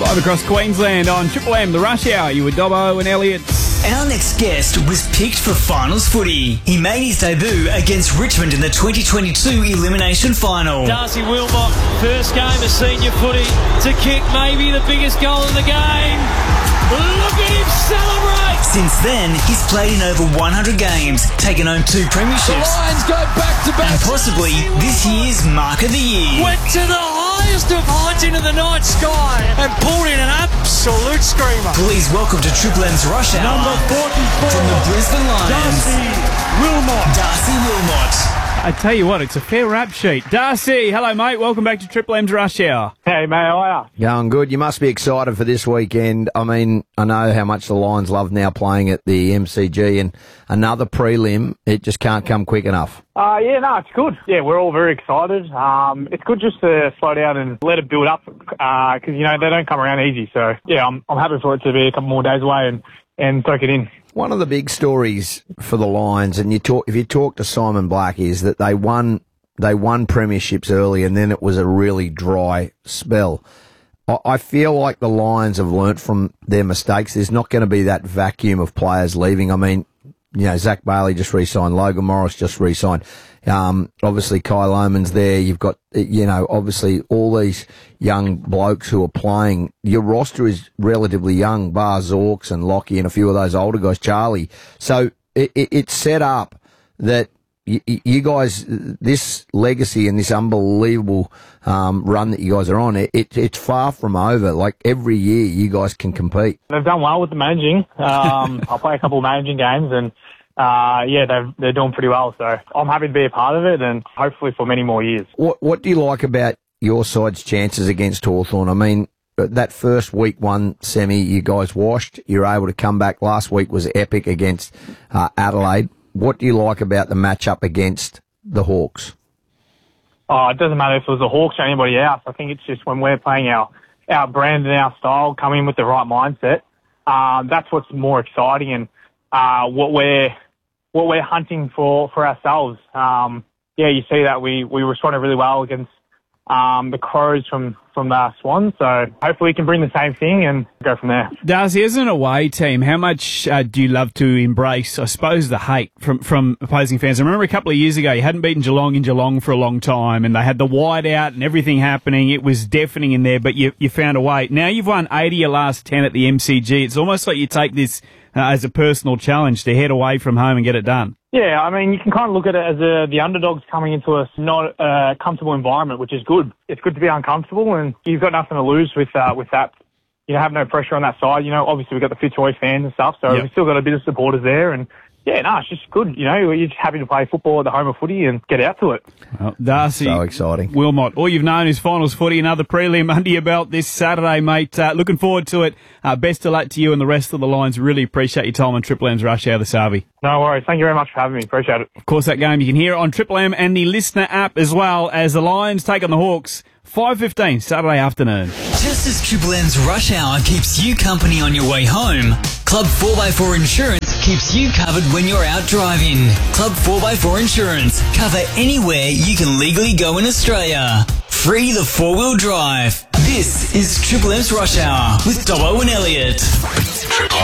Live across Queensland on Triple M, the Rush Hour. You were Dobbo and Elliott. Our next guest was picked for finals footy. He made his debut against Richmond in the 2022 elimination final. Darcy Wilmot, first game of senior footy to kick maybe the biggest goal of the game. Look at him celebrate! Since then, he's played in over 100 games, taken home 2 premierships. The Lions go back to back. And possibly this year's Mark of the Year. Went to the highest of heights into the night sky and pulled in an absolute screamer. Please welcome to Triple M's Rush Hour. Number 44. From the Brisbane Lions. Darcy Wilmot. I tell you what, it's a fair rap sheet. Darcy, hello mate, welcome back to Triple M's Rush Hour. Hey mate, how are you? Going good. You must be excited for this weekend. I mean, I know how much the Lions love now playing at the MCG, and another prelim, it just can't come quick enough. It's good. Yeah, we're all very excited. It's good just to slow down and let it build up, because, they don't come around easy. So, yeah, I'm happy for it to be a couple more days away and soak it in. One of the big stories for the Lions, and if you talk to Simon Black, is that they won premierships early, and then it was a really dry spell. I feel like the Lions have learnt from their mistakes. There's not going to be that vacuum of players leaving. I mean, Zach Bailey just re-signed. Logan Morris just re-signed. Obviously, Kyle Oman's there. You've got, obviously all these young blokes who are playing. Your roster is relatively young, bar Zorks and Lockie and a few of those older guys, Charlie. So it's set up that you guys, this legacy and this unbelievable run that you guys are on, it's far from over. Like every year, you guys can compete. They've done well with the managing. I'll play a couple of managing games, and they're doing pretty well. So I'm happy to be a part of it, and hopefully for many more years. What do you like about your side's chances against Hawthorn? I mean, that first week 1 semi, you guys washed. You're able to come back. Last week was epic against Adelaide. What do you like about the matchup against the Hawks? It doesn't matter if it was the Hawks or anybody else. I think it's just when we're playing our brand and our style, coming with the right mindset, that's what's more exciting, and what we're hunting for ourselves. You see that we responded really well against the Crows from the Swans, so hopefully we can bring the same thing and go from there. Darcy, as an away team, how much do you love to embrace, I suppose, the hate from opposing fans? I remember a couple of years ago, you hadn't beaten Geelong in Geelong for a long time, and they had the wide out and everything happening. It was deafening in there, but you found a way. Now you've won 8 of your last 10 at the MCG. It's almost like you take this as a personal challenge to head away from home and get it done. Yeah, I mean, you can kind of look at it as the underdogs coming into a not comfortable environment, which is good. It's good to be uncomfortable, and you've got nothing to lose with that. Have no pressure on that side. Obviously we've got the Fitzroy fans and stuff, so we've still got a bit of supporters there, and it's just good. You're just happy to play football at the home of footy and get out to it. Well, Darcy, so exciting. Wilmot, all you've known is finals footy, another prelim under your belt this Saturday, mate. Looking forward to it. Best of luck to you and the rest of the Lions. Really appreciate your time on Triple M's Rush Hour this Harvey. No worries. Thank you very much for having me. Appreciate it. Of course, that game you can hear on Triple M and the Listener app as well, as the Lions take on the Hawks. 5:15 Saturday afternoon. Just as Triple M's Rush Hour keeps you company on your way home, Club 4x4 Insurance keeps you covered when you're out driving. Club 4x4 Insurance. Cover anywhere you can legally go in Australia. Free the 4-wheel drive. This is Triple M's Rush Hour with Dobbo and Elliott. Triple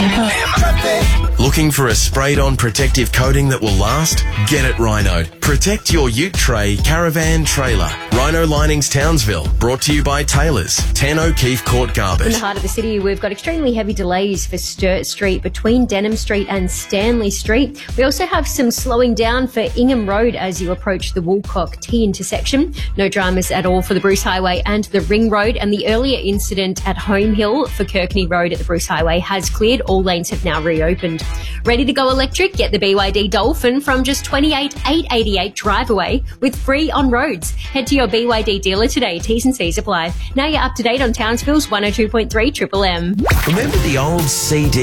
M. Looking for a sprayed-on protective coating that will last? Get it Rhino. Protect your ute tray, caravan, trailer. Rhino Linings Townsville. Brought to you by Taylors. 10 O'Keefe Court, Garbett. In the heart of the city, we've got extremely heavy delays for Sturt Street between Denham Street and Stanley Street. We also have some slowing down for Ingham Road as you approach the Woolcock T intersection. No dramas at all for the Bruce Highway and the Ring Road, and the earlier incident at Home Hill for Kirkney Road at the Bruce Highway has cleared. All lanes have now reopened. Ready to go electric? Get the BYD Dolphin from just $28,888 drive away with free on roads. Head to your BYD dealer today. T's and C's apply. Now you're up to date on Townsville's 102.3 Triple M. Remember the old CD